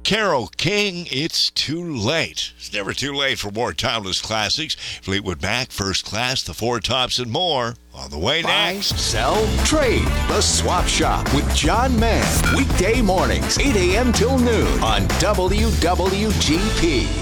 Carole King, It's Too Late. It's never too late for more timeless classics. Fleetwood Mac, First Class, The Four Tops, and more. On the way Buy, next. sell, trade. The Swap Shop with John Mann. Weekday mornings, 8 a.m. till noon on WWGP.